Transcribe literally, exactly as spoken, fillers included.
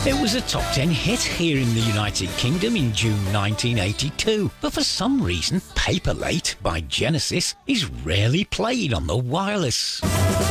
It was a top ten hit here in the United Kingdom in June nineteen eighty-two, but for some reason, Paper Late by Genesis is rarely played on the wireless.